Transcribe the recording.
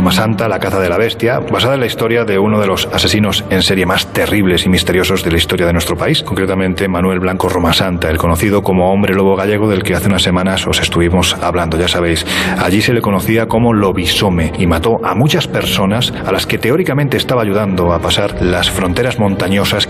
Romasanta, la caza de la bestia, basada en la historia de uno de los asesinos en serie más terribles y misteriosos de la historia de nuestro país, concretamente Manuel Blanco Romasanta, el conocido como hombre lobo gallego del que hace unas semanas os estuvimos hablando, ya sabéis. Allí se le conocía como lobisome y mató a muchas personas a las que teóricamente estaba ayudando a pasar las fronteras montañosas